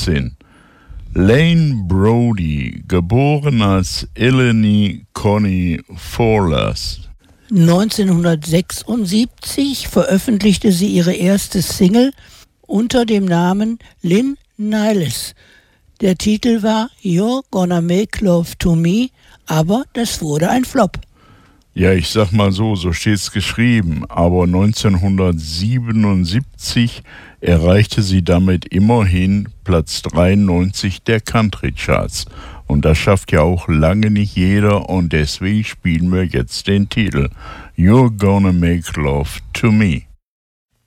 19. Lane Brody, geboren als Eleni Connie Fowlers. 1976 veröffentlichte sie ihre erste Single unter dem Namen Lynn Niles. Der Titel war You're Gonna Make Love to Me, aber das wurde ein Flop. Ja, ich sag mal so steht's geschrieben, aber 1977 erreichte sie damit immerhin Platz 93 der Country-Charts. Und das schafft ja auch lange nicht jeder und deswegen spielen wir jetzt den Titel You're Gonna Make Love to Me.